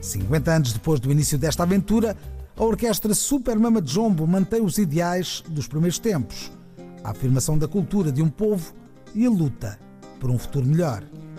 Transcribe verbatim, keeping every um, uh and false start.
cinquenta anos depois do início desta aventura, a Orquestra Super Mama de Jombo mantém os ideais dos primeiros tempos, a afirmação da cultura de um povo e a luta por um futuro melhor.